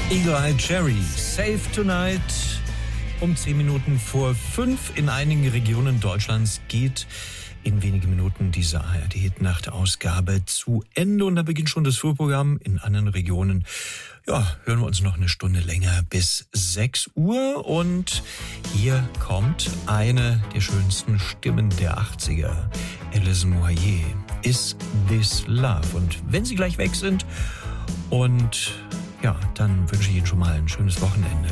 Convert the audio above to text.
Eagle Eye Cherry, Save Tonight. Um 10 Minuten vor 5 in einigen Regionen Deutschlands geht in wenigen Minuten diese ARD-Hit-Nacht-Ausgabe zu Ende. Und da beginnt schon das Frühprogramm. In anderen Regionen hören wir uns noch eine Stunde länger bis 6 Uhr. Und hier kommt eine der schönsten Stimmen der 80er. Alison Moyet, Is This Love? Und wenn Sie gleich weg sind und dann wünsche ich Ihnen schon mal ein schönes Wochenende.